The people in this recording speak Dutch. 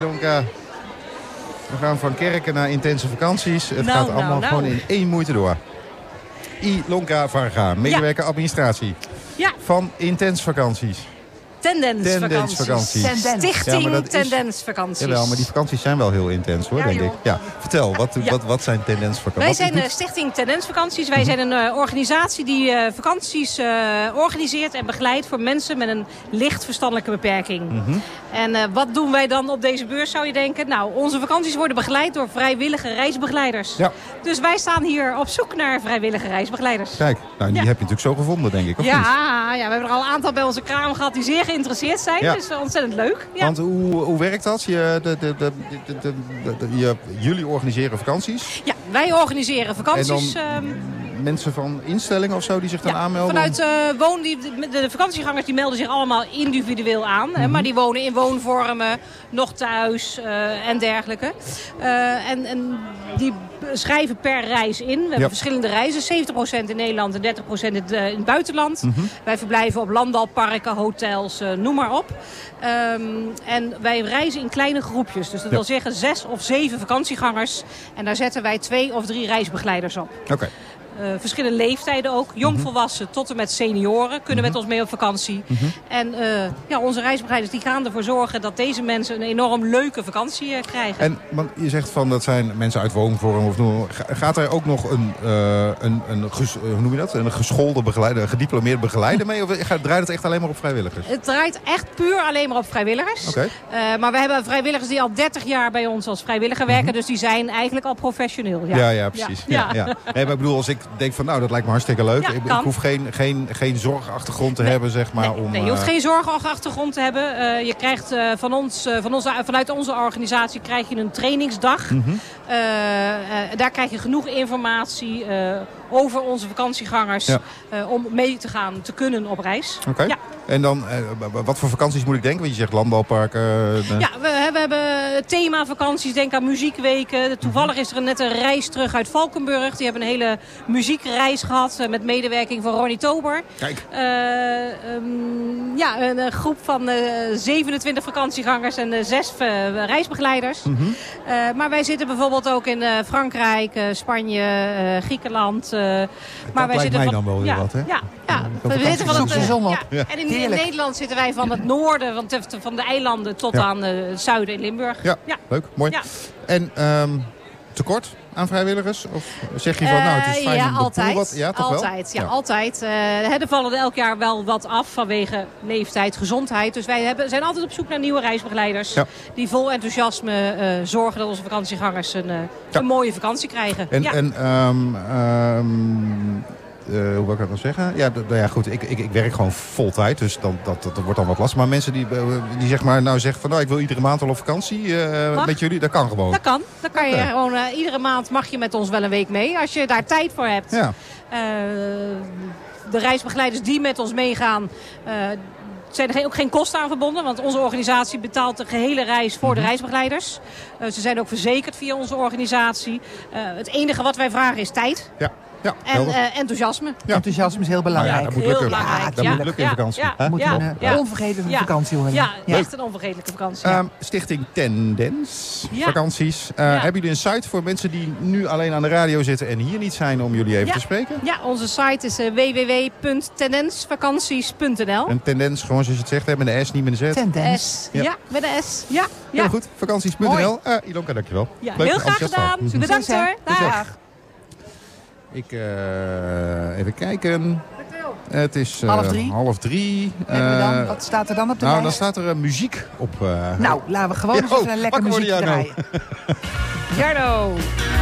We gaan van kerken naar intense vakanties. Het gaat allemaal gewoon in één moeite door. Ilonka Varga, medewerker administratie van Intens Vakanties. Tendensvakanties. Stichting Tendensvakanties. Jawel, maar die vakanties zijn wel heel intens hoor, denk ik. Ja, vertel, wat zijn tendensvakanties? Wij zijn Stichting Tendensvakanties. Wij zijn een organisatie die vakanties organiseert en begeleidt voor mensen met een licht verstandelijke beperking. En wat doen wij dan op deze beurs, zou je denken? Nou, onze vakanties worden begeleid door vrijwillige reisbegeleiders. Ja. Dus wij staan hier op zoek naar vrijwillige reisbegeleiders. Kijk, nou, die heb je natuurlijk zo gevonden, denk ik, of niet? Ja, we hebben er al een aantal bij onze kraam gehad die zeer geïnteresseerd zijn. Ja. Dus ontzettend leuk. Ja. Want hoe werkt dat? Jullie organiseren vakanties? Ja, wij organiseren vakanties. En dan mensen van instellingen of zo die zich dan aanmelden? Vanuit de vakantiegangers die melden zich allemaal individueel aan. Maar die wonen in woonvormen, nog thuis en dergelijke. En die schrijven per reis in. We hebben verschillende reizen. 70% in Nederland en 30% in het buitenland. Wij verblijven op landalparken, hotels, noem maar op. En wij reizen in kleine groepjes. Dus dat wil zeggen 6 of 7 vakantiegangers. En daar zetten wij 2 of 3 reisbegeleiders op. Oké. Verschillende leeftijden ook. Jongvolwassen tot en met senioren kunnen met ons mee op vakantie. En onze reisbegeleiders die gaan ervoor zorgen dat deze mensen een enorm leuke vakantie krijgen. En want je zegt van dat zijn mensen uit woonvorm of gaat er ook nog een geschoolde begeleider, een gediplomeerd begeleider mee? Of draait het echt alleen maar op vrijwilligers? Het draait echt puur alleen maar op vrijwilligers. Okay. Maar we hebben vrijwilligers die al 30 jaar bij ons als vrijwilliger werken. Dus die zijn eigenlijk al professioneel. Ja, precies. Ja. Nee, maar ik bedoel, als ik denk van dat lijkt me hartstikke leuk. Ik hoef geen zorgachtergrond te hebben, zeg maar. Nee, je hoeft geen zorgachtergrond te hebben. Je krijgt vanuit onze organisatie krijg je een trainingsdag. Daar krijg je genoeg informatie over onze vakantiegangers om mee te kunnen op reis. Okay. Ja. En dan, wat voor vakanties moet ik denken? Want je zegt landbouwparken. Ja, we hebben themavakanties. Denk aan muziekweken. Toevallig is er net een reis terug uit Valkenburg. Die hebben een hele muziekreis gehad met medewerking van Ronnie Tober. Kijk. Een groep van 27 vakantiegangers en 6 reisbegeleiders. Maar wij zitten bijvoorbeeld ook in Frankrijk, Spanje, Griekenland. Maar wij zitten dan wel weer wat, hè? Ja. We zitten van het En in Nederland zitten wij van het noorden, van de eilanden tot aan het zuiden in Limburg. Ja, leuk, mooi. Ja. En tekort aan vrijwilligers? Of zeg je van, het is fijn ja, altijd. Altijd. Ja, altijd. Er vallen er elk jaar wel wat af vanwege leeftijd, gezondheid. Dus wij zijn altijd op zoek naar nieuwe reisbegeleiders. Ja. Die vol enthousiasme zorgen dat onze vakantiegangers een mooie vakantie krijgen. Hoe wil ik dat nou zeggen? Ja, goed. Ik werk gewoon voltijd, dus dat wordt dan wat lastig. Maar mensen die zeg maar nou zeggen van, ik wil iedere maand al op vakantie met jullie, dat kan gewoon. Dat kan. Dan kan je gewoon iedere maand mag je met ons wel een week mee, als je daar tijd voor hebt. Ja. De reisbegeleiders die met ons meegaan, zijn er ook geen kosten aan verbonden, want onze organisatie betaalt de gehele reis voor de reisbegeleiders. Ze zijn ook verzekerd via onze organisatie. Het enige wat wij vragen is tijd. Ja. Ja, en enthousiasme. Ja. Enthousiasme is heel belangrijk. Dat moet lukken. Dat moet lukken in vakantie. Moet een onvergetelijke vakantie worden. Ja, echt een onvergetelijke vakantie. Stichting Tendens Vakanties. Hebben jullie een site voor mensen die nu alleen aan de radio zitten en hier niet zijn om jullie even te spreken? Ja, onze site is www.tendensvakanties.nl. En Tendens, gewoon zoals je het zegt, met een S, niet met een Z. Tendens. Ja, met een S. Ja. Heel goed, vakanties.nl. Ilonka, dankjewel. Ja, heel graag gedaan. Bedankt hoor. Dag. Even kijken. Het is 2:30. Wat staat er dan op de lijst? Dan staat er muziek op. Laten we gewoon eens even een lekker muziek draaien. Jarno.